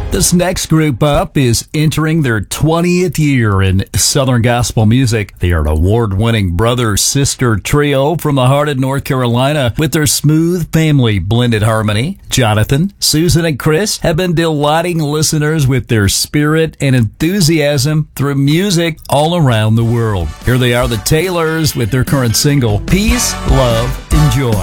This next group up is entering their 20th year in Southern gospel music. They are an award-winning brother-sister trio from the heart of North Carolina with their smooth family blended harmony. Jonathan, Susan, and Chris have been delighting listeners with their spirit and enthusiasm through music all around the world. Here they are, the Taylors, with their current single, Peace, Love, and Joy.